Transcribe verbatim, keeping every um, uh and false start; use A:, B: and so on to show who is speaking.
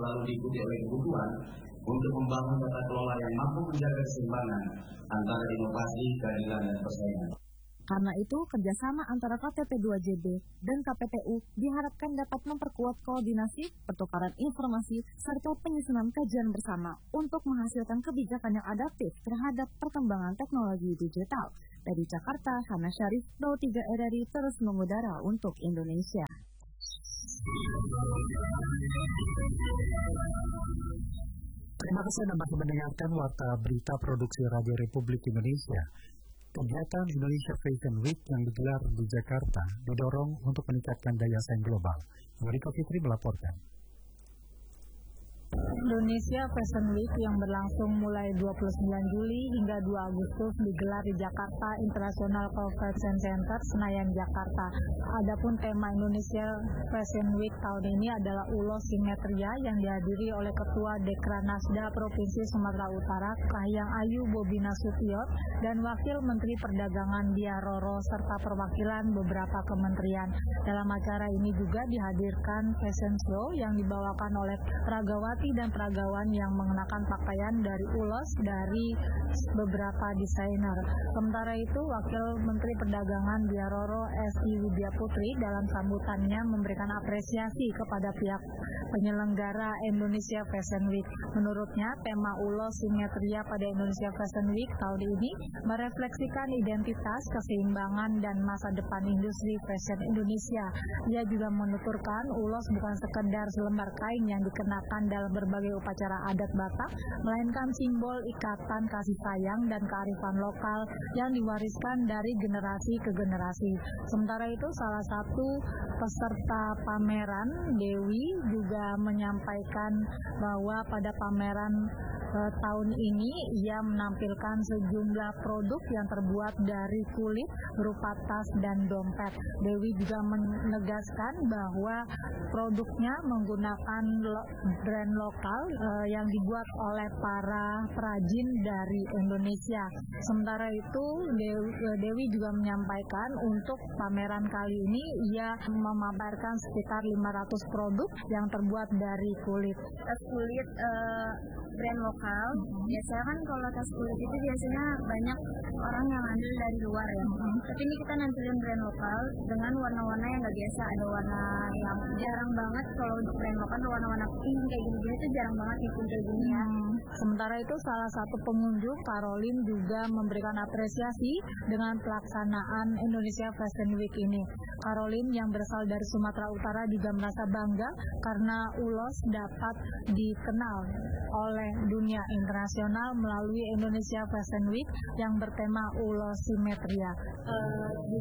A: lalu diikuti oleh kebutuhan untuk membangun tata kelola yang mampu menjaga keseimbangan antara inovasi, keadilan, dan persaingan.
B: Karena itu, kerjasama antara K T P dua J B dan K P T U diharapkan dapat memperkuat koordinasi, pertukaran informasi, serta penyusunan kajian bersama untuk menghasilkan kebijakan yang adaptif terhadap perkembangan teknologi digital. Dari Jakarta, Hana Syarif, Pro tiga R R I terus mengudara untuk Indonesia.
C: Terima kasih Anda masih mendengarkan Warta Berita Produksi Radio Republik Indonesia. Kegiatan Indonesia Fashion Week yang digelar di Jakarta didorong untuk meningkatkan daya saing global. Yuriko Fitri melaporkan.
D: Indonesia Fashion Week yang berlangsung mulai dua puluh sembilan Juli hingga dua Agustus digelar di Jakarta International Convention Center, Senayan, Jakarta. Adapun tema Indonesia Fashion Week tahun ini adalah U L O S Simetria yang dihadiri oleh Ketua Dekranasda Provinsi Sumatera Utara Kahiyang Ayu Bobi Nasution dan Wakil Menteri Perdagangan Dia Roro serta perwakilan beberapa kementerian. Dalam acara ini juga dihadirkan fashion show yang dibawakan oleh peragawati dan peragawan yang mengenakan pakaian dari U L O S dari beberapa desainer. Sementara itu, Wakil Menteri Perdagangan Dia Roro S I Widya Putri dalam sambutannya memberikan apresiasi kepada pihak penyelenggara Indonesia Fashion Week. Menurutnya, tema U L O S Simetria pada Indonesia Fashion Week tahun ini merefleksikan identitas, keseimbangan, dan masa depan industri fashion Indonesia. Dia juga menuturkan U L O S bukan sekedar selembar kain yang dikenakan dalam berbagai upacara adat Batak, melainkan simbol ikatan kasih sayang dan kearifan lokal yang diwariskan dari generasi ke generasi. Sementara itu, salah satu peserta pameran, Dewi, juga menyampaikan bahwa pada pameran eh, tahun ini ia menampilkan sejumlah produk yang terbuat dari kulit berupa tas dan dompet. Dewi juga menegaskan bahwa produknya menggunakan lo- brand lokal eh, yang dibuat oleh para perajin dari Indonesia. Sementara itu, Dewi, Dewi juga menyampaikan untuk pameran kali ini ia memamerkan sekitar lima ratus produk yang terbuat dari kulit.
E: Tas kulit uh, brand lokal. Mm-hmm. Biasanya kan kalau tas kulit itu biasanya banyak orang yang ambil dari luar ya. Mm-hmm. Tapi ini kita nampilin brand lokal dengan warna-warna yang nggak biasa. Ada warna yang jarang banget kalau untuk brand lokal, warna-warna pink kayak gini-gini itu jarang banget nih kayak gini ya.
D: Hmm. Sementara itu, salah satu pengunjung, Caroline, juga memberikan apresiasi dengan pelaksanaan Indonesia Fashion Week ini. Caroline yang berasal dari Sumatera Utara juga merasa bangga karena U L O S dapat dikenal oleh dunia internasional melalui Indonesia Fashion Week yang bertema U L O S Simetria. Uh,